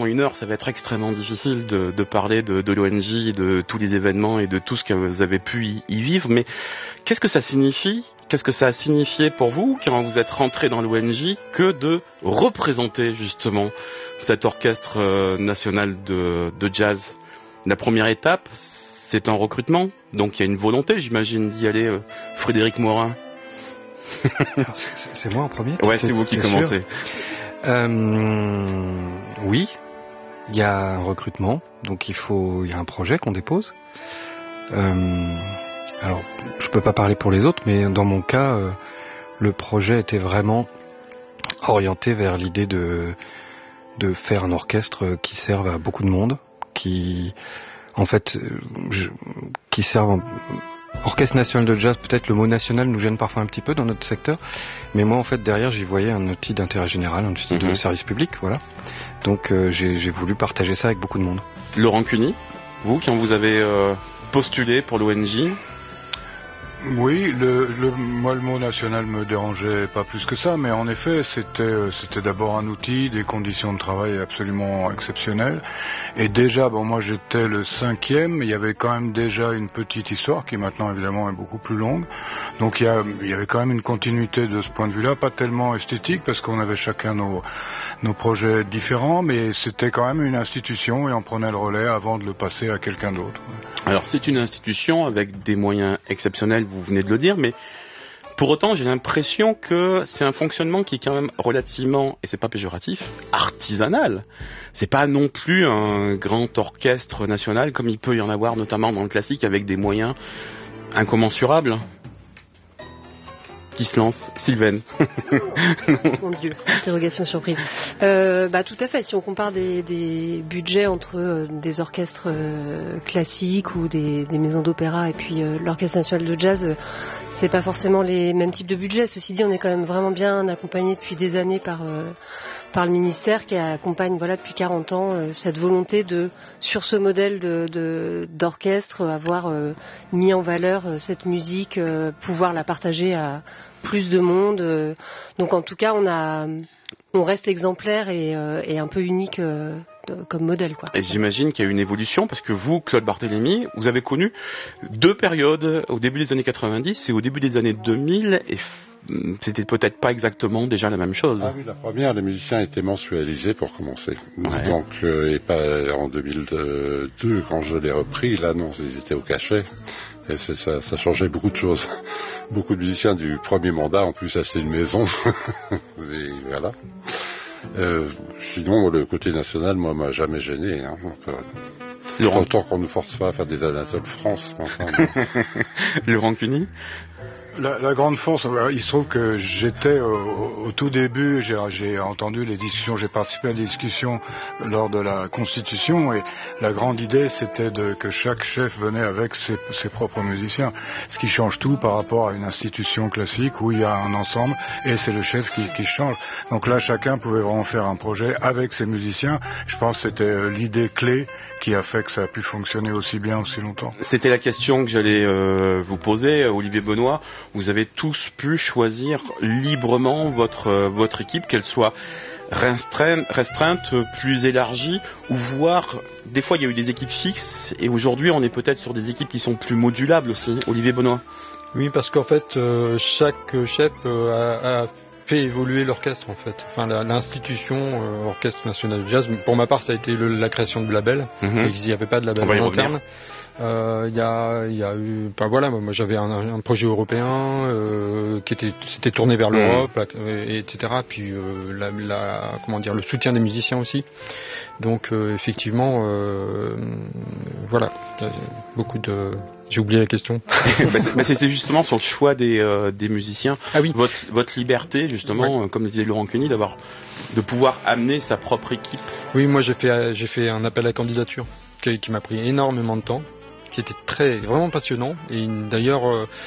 une heure, ça va être extrêmement difficile de parler de l'ONJ, de tous les événements et de tout ce que vous avez pu y vivre. Mais qu'est-ce que ça signifie? Qu'est-ce que ça a signifié pour vous quand vous êtes rentré dans l'ONJ que de représenter justement cet orchestre national de jazz? La première étape, c'est un recrutement, donc il y a une volonté, j'imagine, d'y aller. Frédéric Morin. C'est moi en premier? Ouais, c'est vous qui commencez. Oui, il y a un recrutement, donc il y a un projet qu'on dépose. Alors, je peux pas parler pour les autres, mais dans mon cas, le projet était vraiment orienté vers l'idée de faire un orchestre qui serve à beaucoup de monde, qui serve Orchestre national de jazz. Peut-être le mot national nous gêne parfois un petit peu dans notre secteur, mais moi en fait derrière j'y voyais un outil d'intérêt général, un outil de service public, voilà. Donc j'ai voulu partager ça avec beaucoup de monde. Laurent Cuny, vous, quand vous avez postulé pour l'ONJ? Oui, moi le mot national me dérangeait pas plus que ça, mais en effet c'était d'abord un outil, des conditions de travail absolument exceptionnelles. Et déjà, moi j'étais le 5e, mais il y avait quand même déjà une petite histoire qui maintenant évidemment est beaucoup plus longue. Donc il y avait quand même une continuité de ce point de vue-là, pas tellement esthétique parce qu'on avait chacun nos projets différents, mais c'était quand même une institution et on prenait le relais avant de le passer à quelqu'un d'autre. Alors c'est une institution avec des moyens exceptionnels, vous venez de le dire, mais pour autant j'ai l'impression que c'est un fonctionnement qui est quand même relativement, et c'est pas péjoratif, artisanal. C'est pas non plus un grand orchestre national comme il peut y en avoir notamment dans le classique avec des moyens incommensurables. Qui se lance? Sylvaine. Mon Dieu, interrogation surprise. Tout à fait, si on compare des budgets entre des orchestres classiques ou des maisons d'opéra et puis l'Orchestre national de jazz, c'est pas forcément les mêmes types de budgets. Ceci dit, on est quand même vraiment bien accompagné depuis des années par le ministère qui accompagne depuis 40 ans cette volonté sur ce modèle d'orchestre, avoir mis en valeur cette musique, pouvoir la partager à plus de monde. Donc en tout cas, on reste exemplaire et un peu unique comme modèle, quoi. Et j'imagine qu'il y a une évolution parce que vous, Claude Barthélémy, vous avez connu deux périodes au début des années 90 et au début des années 2000 et c'était peut-être pas exactement déjà la même chose. Ah oui, la première, les musiciens étaient mensualisés pour commencer. Ouais. Donc, et pas en 2002, quand je l'ai repris, là non, ils étaient au cachet. Et ça changeait beaucoup de choses. Beaucoup de musiciens du premier mandat ont pu s'acheter une maison. Et voilà. Sinon, le côté national, moi, m'a jamais gêné. Hein. Autant qu'on ne nous force pas à faire des Anatole France. Enfin, Laurent Cuny. La grande force, il se trouve que j'étais au tout début, j'ai entendu les discussions, j'ai participé à des discussions lors de la Constitution et la grande idée c'était que chaque chef venait avec ses propres musiciens, ce qui change tout par rapport à une institution classique où il y a un ensemble et c'est le chef qui change. Donc là chacun pouvait vraiment faire un projet avec ses musiciens. Je pense que c'était l'idée clé qui a fait que ça a pu fonctionner aussi bien, aussi longtemps. C'était la question que j'allais vous poser, Olivier Benoît. Vous avez tous pu choisir librement votre équipe, qu'elle soit restreinte, plus élargie, ou voire, des fois il y a eu des équipes fixes, et aujourd'hui on est peut-être sur des équipes qui sont plus modulables aussi. Olivier Benoît. Oui, parce qu'en fait, chaque chef a fait évoluer l'orchestre en fait. Enfin, l'institution Orchestre national de jazz. Pour ma part, ça a été la création du label. Il n'y avait pas de label interne. Il y a eu, moi j'avais un projet européen s'était tourné vers l'Europe, etc. Puis le soutien des musiciens aussi. Donc effectivement, beaucoup de. J'ai oublié la question. C'est justement sur le choix des musiciens. Ah oui. Votre liberté, justement, comme le disait Laurent Cuny, de pouvoir amener sa propre équipe. Oui, moi j'ai fait un appel à candidature qui m'a pris énormément de temps, qui était vraiment passionnant. Et d'ailleurs,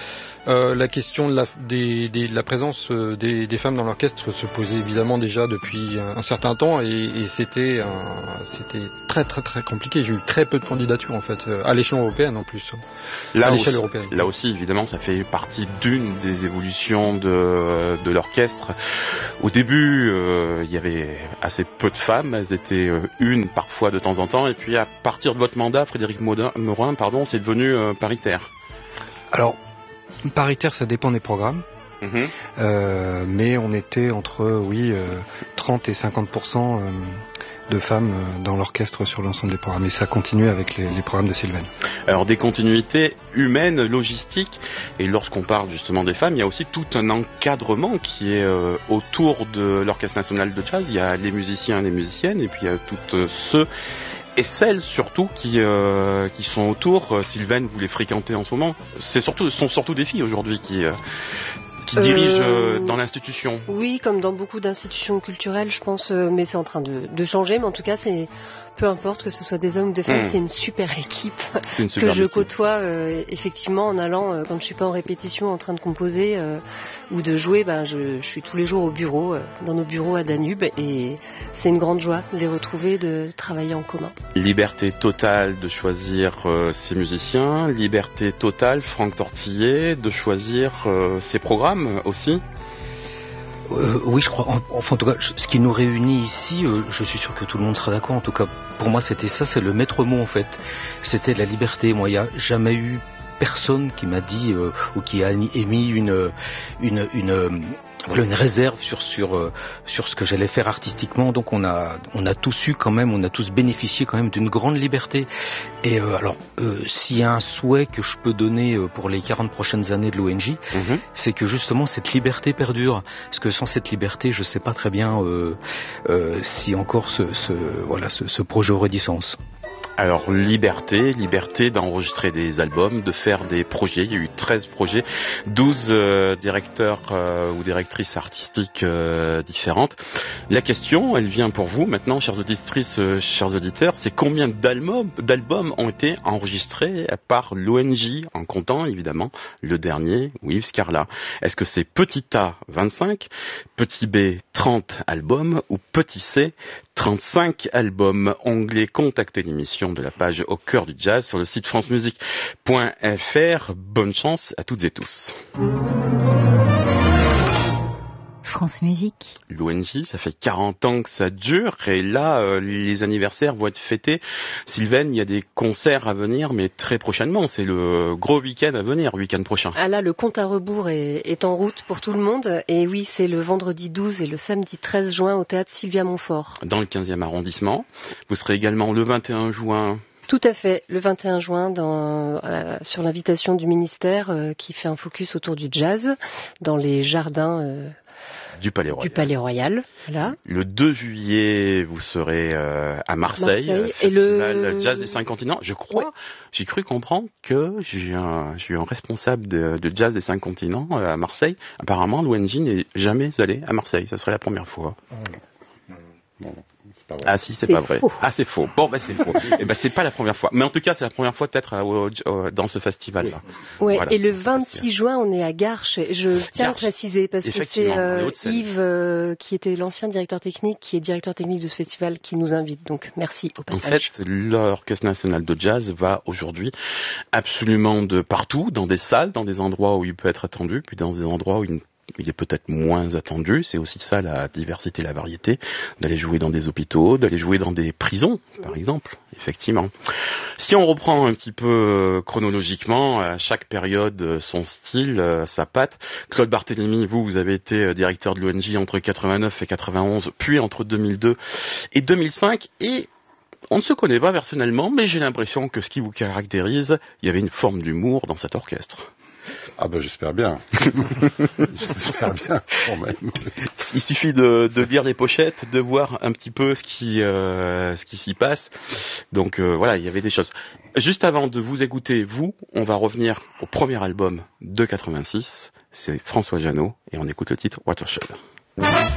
La question de la présence des femmes dans l'orchestre se posait évidemment déjà depuis un certain temps et c'était très très très compliqué. J'ai eu très peu de candidatures en fait, à l'échelon européen en plus. Là aussi, évidemment, ça fait partie d'une des évolutions de l'orchestre. Au début, il y avait assez peu de femmes, elles étaient une parfois de temps en temps, et puis à partir de votre mandat, Frédéric Morin, c'est devenu paritaire. Alors, paritaire, ça dépend des programmes. Mais on était entre 30 et 50% de femmes dans l'orchestre sur l'ensemble des programmes. Et ça continue avec les programmes de Sylvaine. Alors des continuités humaines, logistiques, et lorsqu'on parle justement des femmes, il y a aussi tout un encadrement qui est autour de l'Orchestre National de Jazz. Il y a les musiciens et les musiciennes, et puis il y a toutes ceux et celles surtout qui sont autour. Sylvaine, vous les fréquentez en ce moment. Ce sont surtout des filles aujourd'hui qui dirigent dans l'institution. Oui, comme dans beaucoup d'institutions culturelles, je pense, mais c'est en train de changer. Mais en tout cas, peu importe que ce soit des hommes ou des femmes, c'est une super équipe que je côtoie effectivement en allant, quand je suis pas en répétition, en train de composer ou de jouer, je suis tous les jours au bureau, dans nos bureaux à Danube, et c'est une grande joie de les retrouver, de travailler en commun. Liberté totale de choisir ses musiciens, liberté totale, Franck Tortillet, de choisir ses programmes aussi. Oui, je crois. Enfin, en tout cas, ce qui nous réunit ici, je suis sûr que tout le monde sera d'accord. En tout cas, pour moi, c'était ça, c'est le maître mot en fait. C'était la liberté. Moi, il n'y a jamais eu personne qui m'a dit ou qui a émis une réserve sur ce que j'allais faire artistiquement. Donc on a tous eu quand même, on a tous bénéficié quand même d'une grande liberté. Et s'il y a un souhait que je peux donner pour les 40 prochaines années de l'ONJ, c'est que justement cette liberté perdure. Parce que sans cette liberté, je sais pas très bien si encore ce projet aurait du sens. Alors liberté d'enregistrer des albums, de faire des projets. Il y a eu 13 projets, 12 directeurs ou directrices artistiques différentes. La question, elle vient pour vous maintenant, chères auditrices, chers auditeurs, c'est combien d'albums ont été enregistrés par l'ONJ, en comptant évidemment le dernier, Yves Scarla. Est-ce que c'est petit A 25, petit B 30 albums ou petit C 35 albums? Onglet contacter l'émission de la page Au cœur du jazz sur le site francemusique.fr. Bonne chance à toutes et tous. France Musique. L'ONJ, ça fait 40 ans que ça dure, et là, les anniversaires vont être fêtés. Sylvaine, il y a des concerts à venir, mais très prochainement. C'est le gros week-end à venir, week-end prochain. Ah là, le compte à rebours est en route pour tout le monde. Et oui, c'est le vendredi 12 et le samedi 13 juin au théâtre Sylvia Montfort. Dans le 15e arrondissement. Vous serez également le 21 juin... Tout à fait, le 21 juin, sur l'invitation du ministère qui fait un focus autour du jazz, dans les jardins... Du Palais Royal. Voilà. Le 2 juillet, vous serez à Marseille. Festival Jazz des 5 continents. Je crois, j'ai cru comprendre que j'ai eu un responsable de Jazz des 5 continents à Marseille. Apparemment, l'ONJ n'est jamais allé à Marseille. Ça serait la première fois. Non. Ah si, c'est pas vrai. Ah, c'est faux. Bon, c'est faux. Et c'est pas la première fois. Mais en tout cas, c'est la première fois peut-être dans ce festival-là. Ouais. Voilà. Et le 26 juin, on est à Garches. Je tiens à préciser parce que c'est Yves, qui était l'ancien directeur technique, qui est directeur technique de ce festival, qui nous invite. Donc, merci au passage. En fait, l'Orchestre National de Jazz va aujourd'hui absolument de partout, dans des salles, dans des endroits où il peut être attendu, puis dans des endroits où il est peut-être moins attendu. C'est aussi ça, la diversité, la variété, d'aller jouer dans des hôpitaux, d'aller jouer dans des prisons, par exemple, effectivement. Si on reprend un petit peu chronologiquement, à chaque période, son style, sa patte. Claude Barthélémy, vous avez été directeur de l'ONJ entre 89 et 91, puis entre 2002 et 2005, et on ne se connaît pas personnellement, mais j'ai l'impression que ce qui vous caractérise, il y avait une forme d'humour dans cet orchestre. Ah j'espère bien. J'espère bien quand même. Il suffit de lire les pochettes, de voir un petit peu ce qui s'y passe. Donc voilà, il y avait des choses. Juste avant de vous écouter, on va revenir au premier album de 86. C'est François Jeannot et on écoute le titre Watershed.